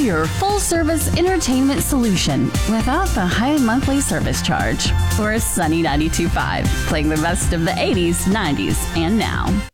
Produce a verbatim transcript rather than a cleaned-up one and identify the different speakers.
Speaker 1: your full-service entertainment solution without the high monthly service charge. We're Sunny ninety-two point five, playing the best of the eighties, nineties, and now.